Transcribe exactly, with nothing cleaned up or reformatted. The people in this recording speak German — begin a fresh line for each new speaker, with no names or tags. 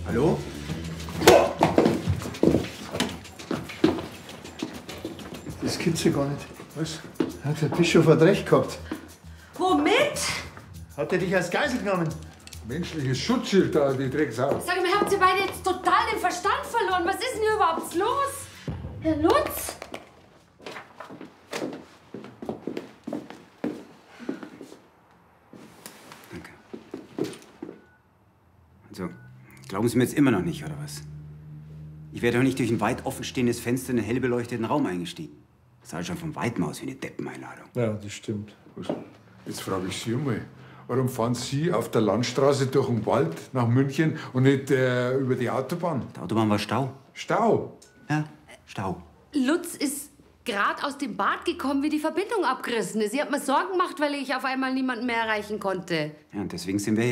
Hallo? Das gibt's ja gar nicht. Was? Hat der Bischof hat recht gehabt.
Womit?
Hat er dich als Geisel genommen?
Menschliches Schutzschild da, die Drecksau.
Sag mal, habt ihr beide jetzt total den Verstand verloren? Was ist denn hier überhaupt los? Herr Lutz?
Danke. Also, glauben Sie mir jetzt immer noch nicht, oder was? Ich wäre doch nicht durch ein weit offenstehendes Fenster in einen hell beleuchteten Raum eingestiegen. Das sah schon von weitem aus wie eine Deppeneinladung.
Ja, das stimmt. Jetzt frage ich Sie einmal. Warum fahren Sie auf der Landstraße durch den Wald nach München und nicht äh, über die Autobahn?
Die Autobahn war Stau.
Stau?
Ja, Stau.
Lutz ist gerade aus dem Bad gekommen, wie die Verbindung abgerissen ist. Sie hat mir Sorgen gemacht, weil ich auf einmal niemanden mehr erreichen konnte.
Ja, und deswegen sind wir hier.